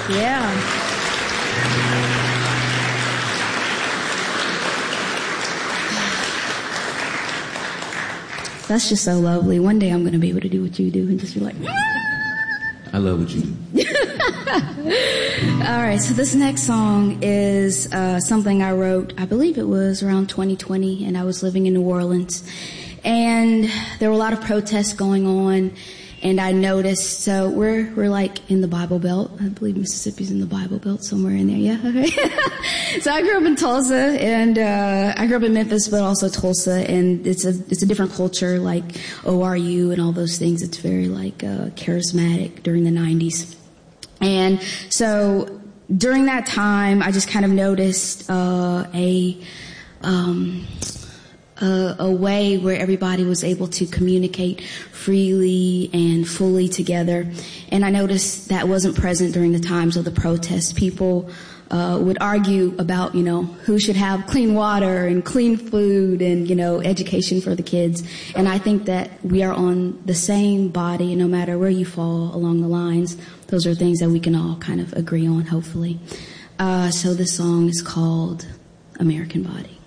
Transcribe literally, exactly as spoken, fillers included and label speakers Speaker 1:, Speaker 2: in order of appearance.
Speaker 1: Yeah. That's just so lovely. One day I'm going to be able to do what you do and just be like,
Speaker 2: I love what you do.
Speaker 1: All right, so this next song is uh, something I wrote, I believe it was around twenty twenty, and I was living in New Orleans. And there were a lot of protests going on, and I noticed, so we're we're like in the Bible Belt. I believe Mississippi's in the Bible Belt, somewhere in there, yeah? Okay. So I grew up in Tulsa, and uh I grew up in Memphis, but also Tulsa, and it's a it's a different culture, like O R U and all those things. It's very like uh charismatic during the nineties. And so during that time, I just kind of noticed uh a um a, a way where everybody was able to communicate freely and fully together. And I noticed that wasn't present during the times of the protests. People uh would argue about, you know, who should have clean water and clean food and, you know, education for the kids. And I think that we are on the same body, and no matter where you fall along the lines, those are things that we can all kind of agree on, hopefully. Uh so this song is called American Body.